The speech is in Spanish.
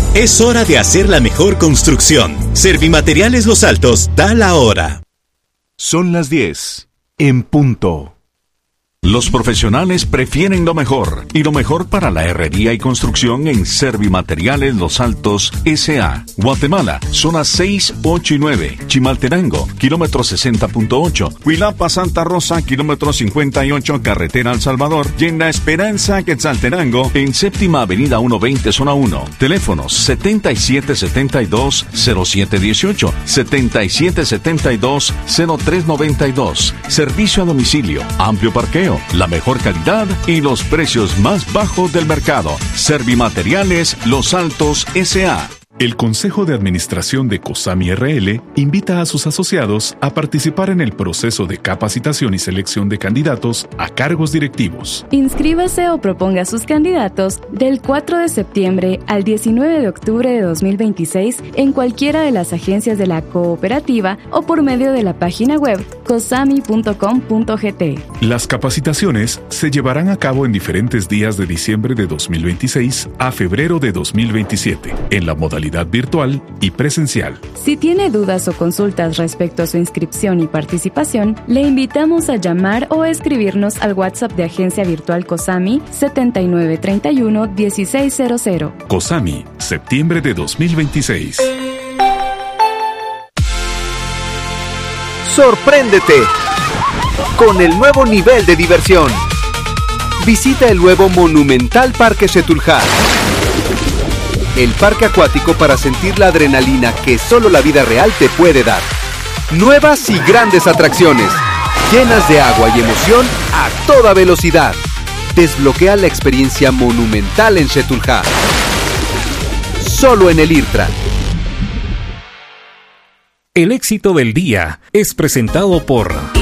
Es hora de hacer la mejor construcción. Servimateriales Los Altos da la hora. Son las 10 en punto. Los profesionales prefieren lo mejor, y lo mejor para la herrería y construcción en Servimateriales Los Altos S.A. Guatemala, zonas 6, 8 y 9. Chimaltenango, kilómetro 60.8. Huilapa, Santa Rosa, kilómetro 58, carretera El Salvador. Y en La Esperanza, Quetzaltenango, en Séptima Avenida 120, zona 1. Teléfonos 7772-0718, 7772-0392. Servicio a domicilio, amplio parqueo, la mejor calidad y los precios más bajos del mercado. Servimateriales Los Altos S.A. El Consejo de Administración de COSAMI RL invita a sus asociados a participar en el proceso de capacitación y selección de candidatos a cargos directivos. Inscríbase o proponga sus candidatos del 4 de septiembre al 19 de octubre de 2026 en cualquiera de las agencias de la cooperativa o por medio de la página web cosami.com.gt. Las capacitaciones se llevarán a cabo en diferentes días de diciembre de 2026 a febrero de 2027, en la modalidad virtual y presencial. Si tiene dudas o consultas respecto a su inscripción y participación, le invitamos a llamar o a escribirnos al WhatsApp de Agencia Virtual COSAMI 7931-1600. COSAMI, septiembre de 2026. ¡Sorpréndete! Con el nuevo nivel de diversión. Visita el nuevo monumental Parque Xetulhá. El parque acuático para sentir la adrenalina que solo la vida real te puede dar. Nuevas y grandes atracciones, llenas de agua y emoción a toda velocidad. Desbloquea la experiencia monumental en Xetulhá. Solo en el IRTRA. El éxito del día es presentado por